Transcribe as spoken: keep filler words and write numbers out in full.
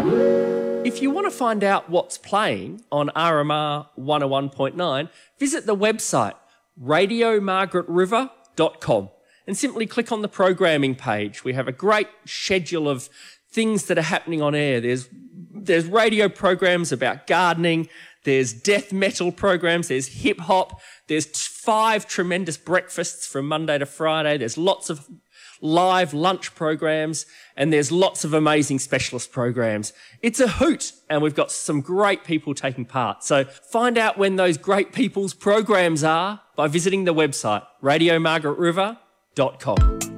If you want to find out what's playing on R M R one oh one point nine, visit the website radio margaret river dot com and simply click on the programming page. We have a great schedule of things that are happening on air. There's, there's radio programs about gardening, there's death metal programs, there's hip hop, there's five tremendous breakfasts from Monday to Friday, there's lots of live lunch programs, and there's lots of amazing specialist programs. It's a hoot, and we've got some great people taking part. So find out when those great people's programs are by visiting the website radio margaret river dot com.